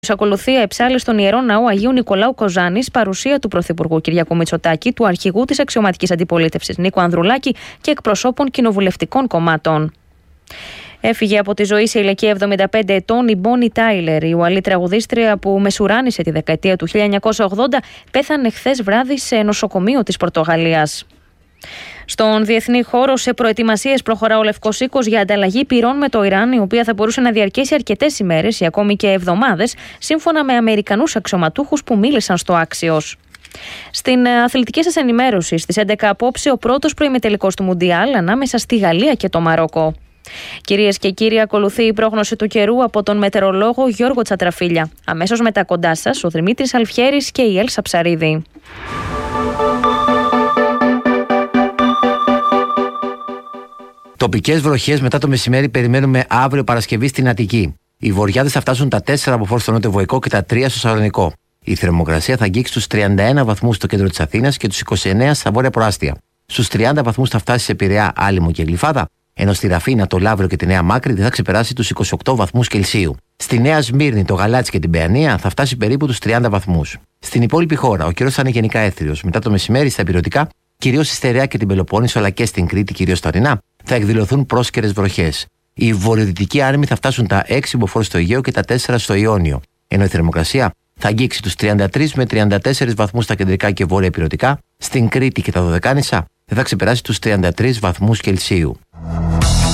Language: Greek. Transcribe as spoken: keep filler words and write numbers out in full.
Ακολουθεί εψάλη στον Ιερό Ναό Αγίου Νικολάου Κοζάνης, παρουσία του Πρωθυπουργού Κυριάκου Μητσοτάκη, του αρχηγού της αξιωματικής αντιπολίτευσης Νίκου Ανδρουλάκη και εκπροσώπων κοινοβουλευτικών κομμάτων. Έφυγε από τη ζωή σε ηλικία εβδομήντα πέντε ετών η Μπόνι Τάιλερ, η ουαλή τραγουδίστρια που μεσουράνησε τη δεκαετία του χίλια εννιακόσια ογδόντα, πέθανε χθες βράδυ σε νοσοκομείο της Πορτογαλίας. Στον διεθνή χώρο, σε προετοιμασίες προχωρά ο Λευκός Οίκος για ανταλλαγή πυρών με το Ιράν, η οποία θα μπορούσε να διαρκέσει αρκετές ημέρες ή ακόμη και εβδομάδες, σύμφωνα με Αμερικανούς αξιωματούχους που μίλησαν στο Άξιος. Στην αθλητική σας ενημέρωση, στις έντεκα απόψε, ο πρώτος προημιτελικός του Μουντιάλ ανάμεσα στη Γαλλία και το Μαρόκο. Κυρίες και κύριοι, ακολουθεί η πρόγνωση του καιρού από τον μετεωρολόγο Γιώργο Τσατραφίλια. Αμέσως μετά κοντά σας, ο Δημήτρης Αλφιέρης και η Έλσα Ψαρίδη. Τοπικές βροχές μετά το μεσημέρι περιμένουμε αύριο Παρασκευή στην Αττική. Οι βοριάδες θα φτάσουν τα τέσσερα από φόρ στο Νότιο Βοϊκό και τα τρία στο Σαλονικό. Η θερμοκρασία θα αγγίξει στους τριάντα ένα βαθμούς στο κέντρο της Αθήνας και τους είκοσι εννέα στα βόρεια προάστια. Στους τριάντα βαθμούς θα φτάσει σε Πειραιά, Άλυμο και Γλυφάδα, ενώ στη Ραφίνα, το Λαύριο και τη Νέα Μάκρη δεν θα ξεπεράσει τους είκοσι οκτώ βαθμούς Κελσίου. Στη Νέα Σμύρνη, το Γαλάτσι και την Παιανία θα φτάσει περίπου τους τριάντα βαθμούς. Στην υπόλοιπη χώρα, ο καιρός θα είναι γενικά έθριος. Μετά το μεσημέρι, στα ηπειρωτικά, κυρίως στη Στερεά και την Πελοπόννησο, αλλά και στην Κρήτη, κυρίως στα ορεινά, θα εκδηλωθούν πρόσκαιρες βροχές. Οι βορειοδυτικοί άρμοι θα φτάσουν τα έξι μποφόρ στο Αιγαίο και τα τέσσερα στο Ιόνιο, ενώ η θερμοκρασία θα αγγίξει τους τριάντα τρεις με τριάντα τέσσερις βαθμούς στα κεντρικά και βόρεια ηπειρωτικά, στην Κρήτη και τα Δωδεκάνησα δεν θα ξεπεράσει τους τριάντα τρεις βαθμούς Κελσίου.